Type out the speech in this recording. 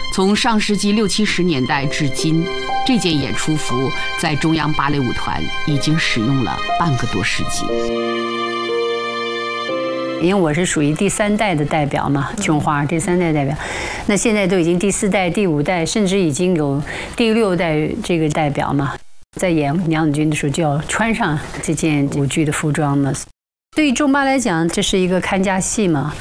从上世纪60、70年代至今，这件演出服在中央芭蕾舞团已经使用了半个多世纪。 因为我是属于第3代的代表嘛，琼花第3代代表，那现在都已经第4代、第5代，甚至已经有第6代这个代表嘛，在演娘子军的时候就要穿上这件舞剧的服装了。对于中巴来讲，这是一个看家戏嘛。